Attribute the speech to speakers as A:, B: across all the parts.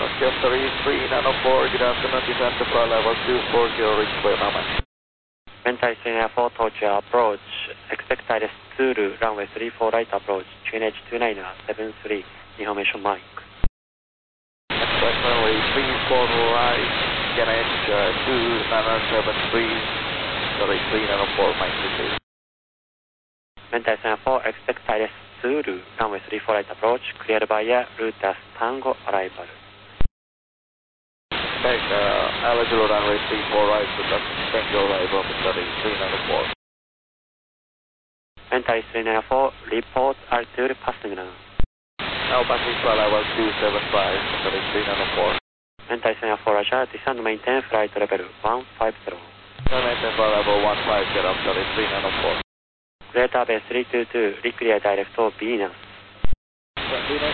A: Nokia 3394, good afternoon, descend to flight level 240, reach clear number.
B: Mentai 394, Tokyo approach, expect ILS Zulu, runway 34 right approach, QNH 2973, information mic.
A: Expect runway 34 right, QNH 2973, sorry, 394, mic please.
B: Mentai 394, expect ILS Zulu, runway 34 right approach, cleared via route as Tango arrival.
A: Take eligible runway 34 right, so that's Tango arrival, Mr. 394.
B: Mentai 394, report altitude passing now.
A: Now passing flight level 275, Mr. 394.
B: Mentai 394, Roger, descend maintain flight level 150.
A: Maintain flight level 150, Mr. 394.
B: Greater Bay 322, reclear direct to Venus.
A: Venus,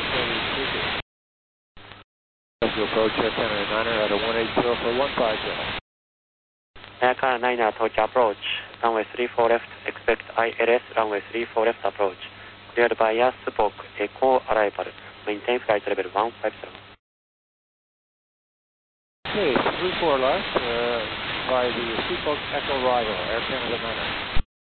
A: Tokyo approach Air Canada 9er at a 180 for 150.
B: Air Canada 9er, Tokyo approach, runway 34 left, expect ILS, runway 34 left approach. Cleared by Spock, Echo arrival, maintain flight level 150.
A: Okay, 34 left, by the Spock Echo arrival, Air Canada 9er.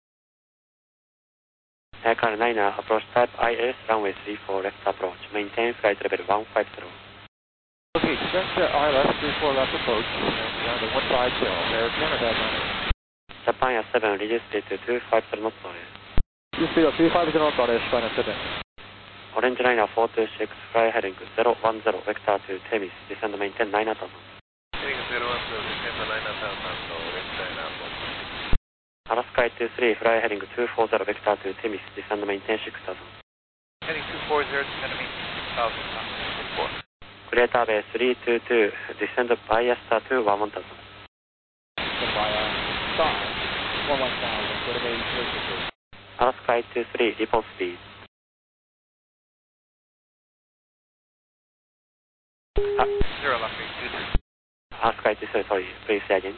B: Air Canada 9er, approach type ILS, runway 34 left approach, maintain flight level 150.
A: Okay, descent to ILS 34 left approach, and down to 150, Air Canada 9er.
B: Japan Air 7, reduce speed to 250 knots.
A: Reduce speed of 250 knots on Japan Air 7.
B: Orange Liner 426, fly heading 010, vector to Temis, descend maintain 9000.
A: Heading 010, descend to 9000, Orange Liner 426.
B: Alaska 823, fly heading 240, vector to Temis, descend maintain 6000.
A: Heading 240, descend to maintain 6000, 4.
B: Greater Bay 322, descend via star to 11000.
A: Via star 11000, Greater Bay 322.
B: Alaska 823, report speed.
A: Zero Alaska 823.
B: Alaska 823, sorry, please say again.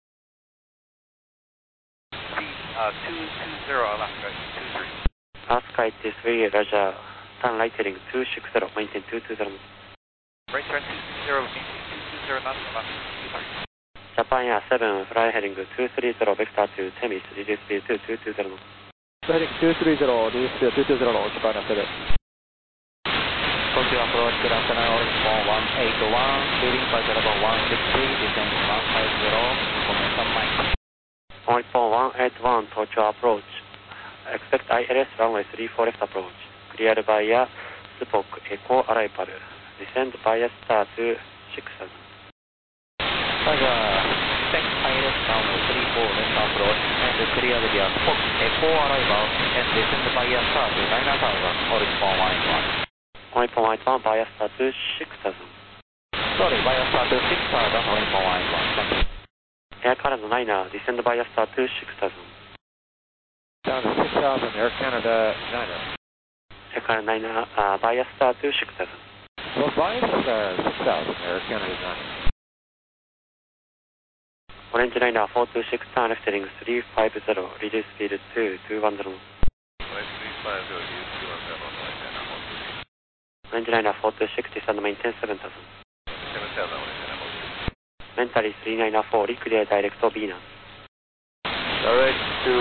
A: 220 Alaska 823.
B: Alaska 823, Roger, turn right heading 260, maintain 220.
A: Right turn 220, maintain 220 knots, Alaska 823.
B: Japan Air 7, fly heading 230, vector to Temis, reduce speed to 220.
A: Heading 230, reduce speed to 220, Japan Air 7. Tokyo approach, good afternoon, Orange Phone 181, leading flight level 160, descend 150, information mic.
B: Orange Phone 181, Tokyo approach, expect ILS, runway 34 left approach, cleared via Spock, Echo arrival, descend via star to 6000.
A: Roger, expect ILS runway 34 left approach and clear via Spock, Echo arrival and descend via star to 9000, Orange Phone 181.
B: Orange Phone 181, via star to 6000.
A: Sorry, via star to 6000, Orange Phone 181. Thank you.
B: Air Canada 9er, descend via star to 6000.
A: Down to 6000, Air Canada 9er.
B: Air Canada 9er, via star to 6000.
A: Well, via star 6000, Air Canada 9er.
B: Orange Liner 426, turn left heading 350, reduce speed to 210. Orange Liner 426, descend maintain 7000.
A: 7000,
B: Mentally 394, reclear direct to Venus.
A: direct to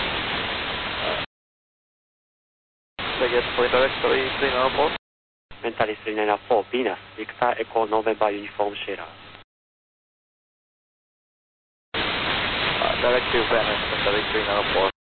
A: Vegas for direct 394.
B: Mentally 394, Venus, Victor Echo November Uniform Sierra.
A: Direct to Venice, Mentally 394.